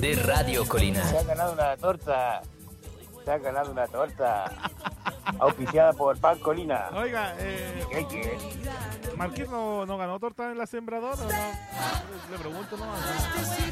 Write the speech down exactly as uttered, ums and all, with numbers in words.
de Radio Colina. Se ha ganado una torta. Se ha ganado una torta. Auspiciada por Pan Colina. Oiga, eh, ¿Qué qué? ¿Marqués no, no ganó torta en la Sembrador o no? Le pregunto nomás.